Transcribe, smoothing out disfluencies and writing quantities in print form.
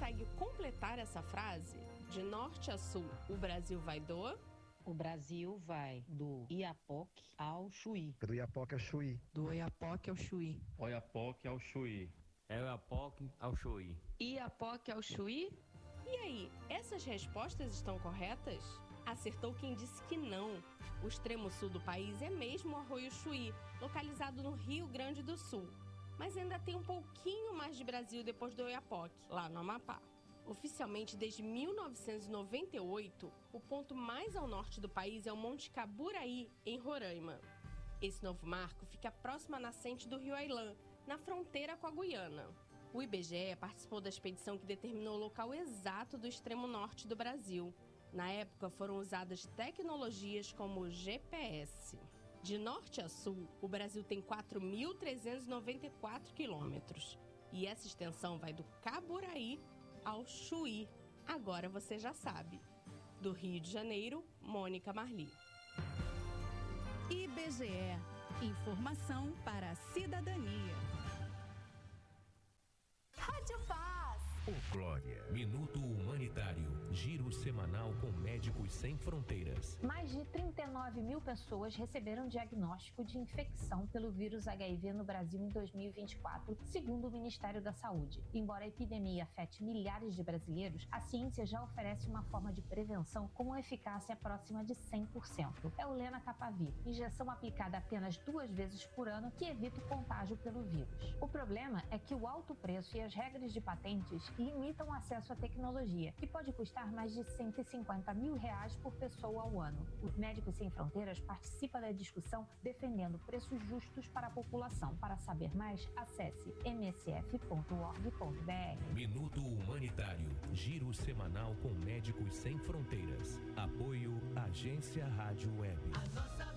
consegue completar essa frase? De norte a sul, o Brasil vai do... O Brasil vai do Iapoque ao Chuí. Do Iapoque ao Chuí. Do Oiapoque ao Chuí. Oiapoque ao Chuí. É Oiapoque ao Chuí. Iapoque ao Chuí? E aí, essas respostas estão corretas? Acertou quem disse que não. O extremo sul do país é mesmo o Arroio Chuí, localizado no Rio Grande do Sul. Mas ainda tem um pouquinho mais de Brasil depois do Oiapoque, lá no Amapá. Oficialmente, desde 1998, o ponto mais ao norte do país é o Monte Caburaí, em Roraima. Esse novo marco fica próximo à nascente do Rio Ailã, na fronteira com a Guiana. O IBGE participou da expedição que determinou o local exato do extremo norte do Brasil. Na época, foram usadas tecnologias como o GPS. De norte a sul, o Brasil tem 4.394 quilômetros. E essa extensão vai do Caburaí ao Chuí. Agora você já sabe. Do Rio de Janeiro, Mônica Marli. IBGE. Informação para a cidadania. Rádio Paz. Ô Glória, Minuto Humanitário, giro semanal com Médicos Sem Fronteiras. Mais de 39 mil pessoas receberam diagnóstico de infecção pelo vírus HIV no Brasil em 2024, segundo o Ministério da Saúde. Embora a epidemia afete milhares de brasileiros, a ciência já oferece uma forma de prevenção com eficácia próxima de 100%. É o Lenacapavir, injeção aplicada apenas 2 vezes por ano que evita o contágio pelo vírus. O problema é que o alto preço e as regras de patentes limitam o acesso à tecnologia, que pode custar mais de R$150 mil por pessoa ao ano. Os Médicos Sem Fronteiras participa da discussão defendendo preços justos para a população. Para saber mais, acesse msf.org.br. Minuto Humanitário, giro semanal com Médicos Sem Fronteiras. Apoio Agência Rádio Web.